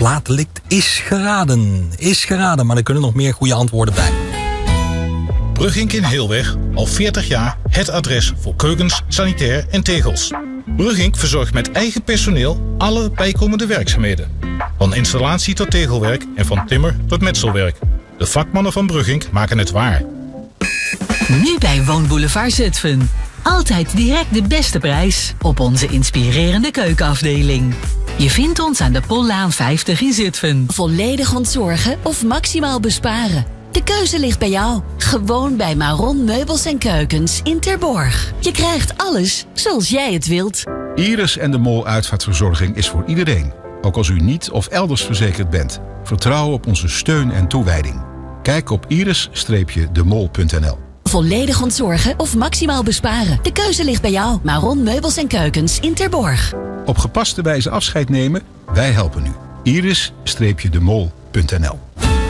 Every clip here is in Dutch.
Plaatsdelict is geraden. Is geraden, maar er kunnen nog meer goede antwoorden bij. Brugink in Heelweg, al 40 jaar het adres voor keukens, sanitair en tegels. Brugink verzorgt met eigen personeel alle bijkomende werkzaamheden. Van installatie tot tegelwerk en van timmer tot metselwerk. De vakmannen van Brugink maken het waar. Nu bij Woonboulevard Zutphen. Altijd direct de beste prijs op onze inspirerende keukenafdeling. Je vindt ons aan de Pollaan 50 in Zutphen. Volledig ontzorgen of maximaal besparen. De keuze ligt bij jou. Gewoon bij Maron Meubels en Keukens in Terborg. Je krijgt alles zoals jij het wilt. Iris en de Mol uitvaartverzorging is voor iedereen. Ook als u niet of elders verzekerd bent. Vertrouw op onze steun en toewijding. Kijk op iris-demol.nl. Volledig ontzorgen of maximaal besparen. De keuze ligt bij jou. Maron Meubels en Keukens in Terborg. Op gepaste wijze afscheid nemen? Wij helpen u. iris-demol.nl.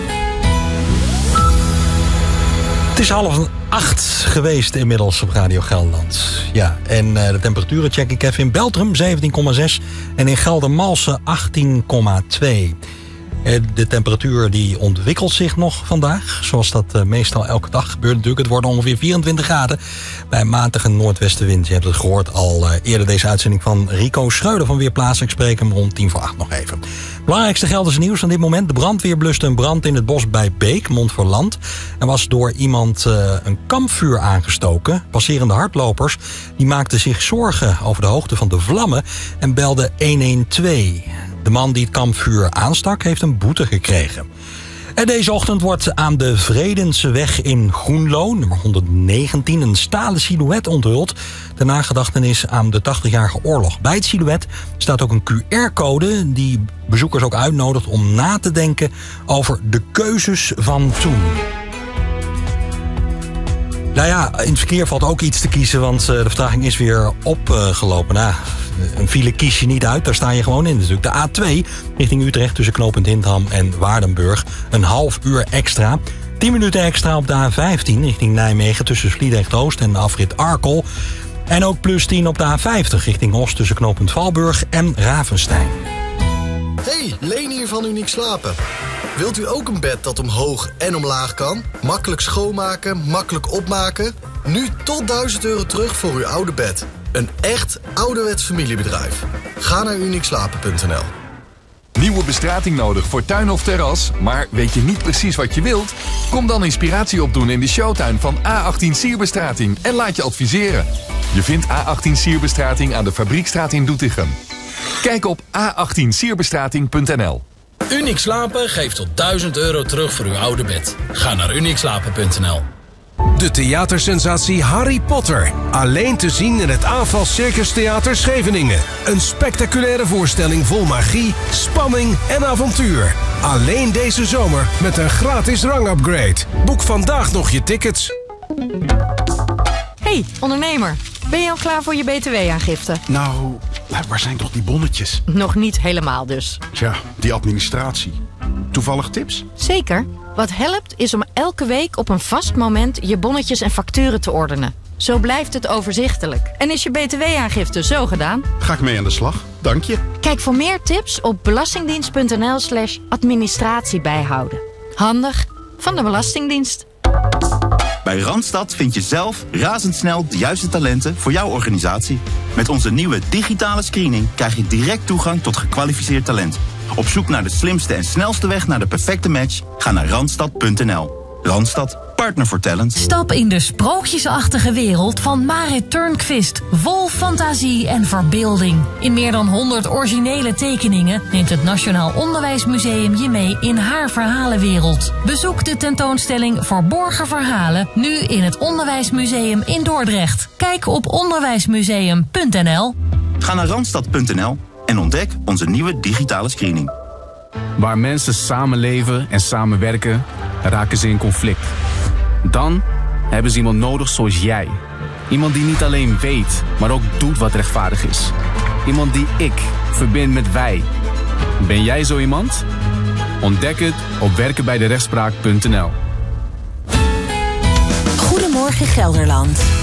Het is 7:30 geweest inmiddels op Radio Gelderland. Ja, en de temperaturen check ik even in Beltrum 17,6 en in Geldermalsen 18,2. De temperatuur die ontwikkelt zich nog vandaag. Zoals dat meestal elke dag gebeurt natuurlijk. Het wordt ongeveer 24 graden bij een matige noordwestenwind. Je hebt het gehoord al eerder deze uitzending van Rico Schreuder van Weerplaats. Ik spreek hem rond 7:50 nog even. Belangrijkste Gelderse nieuws van dit moment. De brandweer bluste een brand in het bos bij Beek, Montferland. Er was door iemand een kampvuur aangestoken. Passerende hardlopers die maakten zich zorgen over de hoogte van de vlammen en belden 112. De man die het kampvuur aanstak heeft een boete gekregen. En deze ochtend wordt aan de Vredenseweg in Groenlo, nummer 119, een stalen silhouet onthuld ter nagedachtenis aan de 80-jarige oorlog. Bij het silhouet staat ook een QR-code die bezoekers ook uitnodigt om na te denken over de keuzes van toen. Nou ja, in het verkeer valt ook iets te kiezen, want de vertraging is weer opgelopen. Nou, een file kies je niet uit, daar sta je gewoon in. Dus de A2 richting Utrecht tussen knooppunt Hindham en Waardenburg. Een half uur extra. 10 minuten extra op de A15 richting Nijmegen tussen Sliedrecht-Oost en de afrit Arkel. En ook +10 op de A50 richting Oost tussen knooppunt Valburg en Ravenstein. Hey, Leen hier van Uniek Slapen. Wilt u ook een bed dat omhoog en omlaag kan? Makkelijk schoonmaken, makkelijk opmaken? Nu tot €1000 terug voor uw oude bed. Een echt ouderwets familiebedrijf. Ga naar uniekslapen.nl. Nieuwe bestrating nodig voor tuin of terras, maar weet je niet precies wat je wilt? Kom dan inspiratie opdoen in de showtuin van A18 Sierbestrating en laat je adviseren. Je vindt A18 Sierbestrating aan de Fabriekstraat in Doetinchem. Kijk op a18sierbestrating.nl. Uniek Slapen geeft tot €1000 terug voor uw oude bed. Ga naar uniekslapen.nl. De theatersensatie Harry Potter. Alleen te zien in het Aanval Circus Theater Scheveningen. Een spectaculaire voorstelling vol magie, spanning en avontuur. Alleen deze zomer met een gratis rangupgrade. Boek vandaag nog je tickets. Hey, ondernemer. Ben je al klaar voor je BTW-aangifte? Nou, waar zijn toch die bonnetjes? Nog niet helemaal dus. Tja, die administratie. Toevallig tips? Zeker. Wat helpt is om elke week op een vast moment je bonnetjes en facturen te ordenen. Zo blijft het overzichtelijk. En is je BTW-aangifte zo gedaan? Ga ik mee aan de slag. Dank je. Kijk voor meer tips op belastingdienst.nl/administratie bijhouden. Handig van de Belastingdienst. Bij Randstad vind je zelf razendsnel de juiste talenten voor jouw organisatie. Met onze nieuwe digitale screening krijg je direct toegang tot gekwalificeerd talent. Op zoek naar de slimste en snelste weg naar de perfecte match? Ga naar randstad.nl. Randstad, partner voor talent. Stap in de sprookjesachtige wereld van Marit Turnquist. Vol fantasie en verbeelding. In meer dan 100 originele tekeningen neemt het Nationaal Onderwijsmuseum je mee in haar verhalenwereld. Bezoek de tentoonstelling Verborgen Verhalen nu in het Onderwijsmuseum in Dordrecht. Kijk op onderwijsmuseum.nl. Ga naar randstad.nl en ontdek onze nieuwe digitale screening. Waar mensen samenleven en samenwerken, raken ze in conflict. Dan hebben ze iemand nodig zoals jij. Iemand die niet alleen weet, maar ook doet wat rechtvaardig is. Iemand die ik verbind met wij. Ben jij zo iemand? Ontdek het op werkenbijderechtspraak.nl. Goedemorgen Gelderland.